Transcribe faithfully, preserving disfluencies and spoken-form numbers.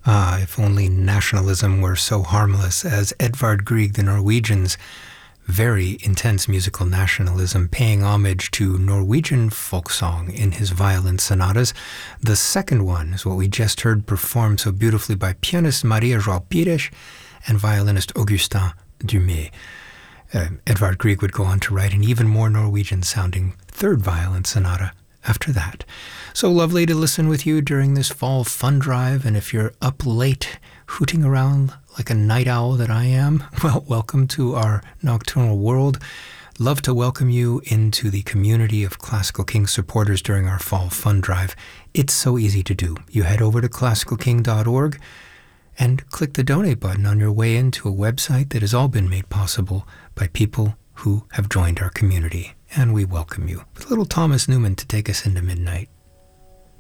Ah, if only nationalism were so harmless as Edvard Grieg, the Norwegian's very intense musical nationalism, paying homage to Norwegian folk song in his violin sonatas. The second one is what we just heard performed so beautifully by pianist Maria João Pires and violinist Augustin Dumay. Uh, Edvard Grieg would go on to write an even more Norwegian-sounding third violin sonata after that. So lovely to listen with you during this fall fun drive, and if you're up late hooting around like a night owl that I am, well, welcome to our nocturnal world. Love to welcome you into the community of Classical King supporters during our fall fun drive. It's so easy to do. You head over to classical king dot org and click the donate button on your way into a website that has all been made possible by people who have joined our community. And we welcome you with little Thomas Newman to take us into midnight.